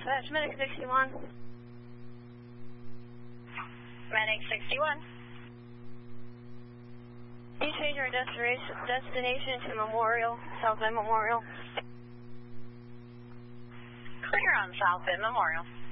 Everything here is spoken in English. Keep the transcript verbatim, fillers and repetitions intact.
Dispatch, Medic sixty-one. Medic sixty-one. Can you change our destination, destination to Memorial, South Bend Memorial? Clear on South Bend Memorial.